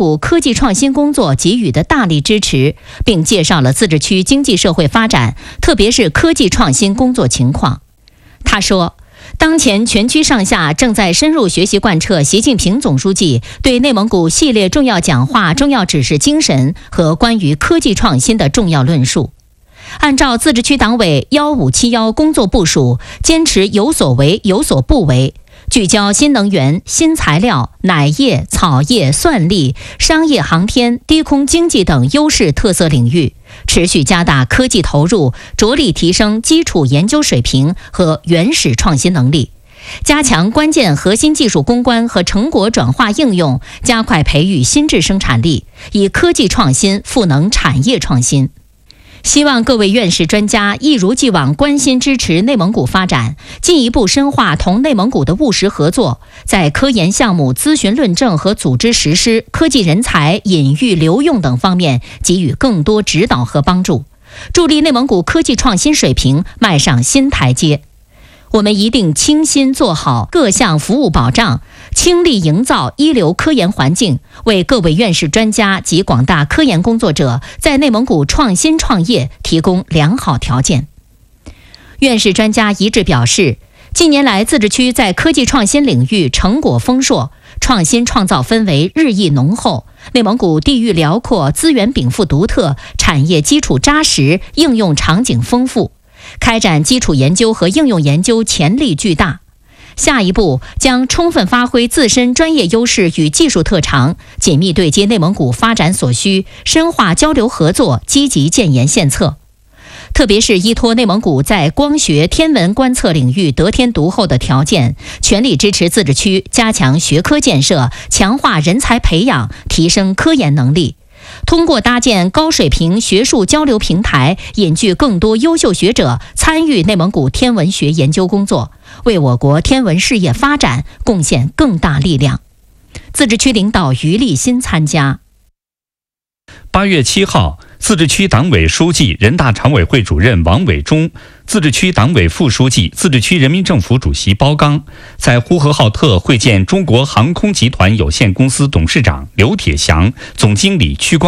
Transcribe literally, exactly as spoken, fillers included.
古科技创新工作给予的大力支持，并介绍了自治区经济社会发展，特别是科技创新工作情况。他说，当前全区上下正在深入学习贯彻习近平总书记对内蒙古系列重要讲话、重要指示精神和关于科技创新的重要论述。按照自治区党委幺五七幺工作部署，坚持有所为有所不为，聚焦新能源、新材料、奶业、草业、算力、商业航天、低空经济等优势特色领域，持续加大科技投入，着力提升基础研究水平和原始创新能力，加强关键核心技术攻关和成果转化应用，加快培育新质生产力，以科技创新赋能产业创新。希望各位院士专家一如既往关心支持内蒙古发展，进一步深化同内蒙古的务实合作，在科研项目咨询论证和组织实施、科技人才引育留用等方面给予更多指导和帮助，助力内蒙古科技创新水平迈上新台阶。我们一定倾心做好各项服务保障，倾力营造一流科研环境，为各位院士专家及广大科研工作者在内蒙古创新创业提供良好条件。院士专家一致表示，近年来自治区在科技创新领域成果丰硕，创新创造氛围日益浓厚，内蒙古地域辽阔，资源禀赋独特，产业基础扎实，应用场景丰富，开展基础研究和应用研究潜力巨大。下一步将充分发挥自身专业优势与技术特长，紧密对接内蒙古发展所需，深化交流合作，积极建言献策。特别是依托内蒙古在光学、天文观测领域得天独厚的条件，全力支持自治区加强学科建设，强化人才培养，提升科研能力。通过搭建高水平学术交流平台，引聚更多优秀学者参与内蒙古天文学研究工作，为我国天文事业发展贡献更大力量。自治区领导余立新参加。 八月七号，自治区党委书记、人大常委会主任王伟忠，自治区党委副书记、自治区人民政府主席包刚在呼和浩特会见中国航空集团有限公司董事长刘铁祥、总经理屈光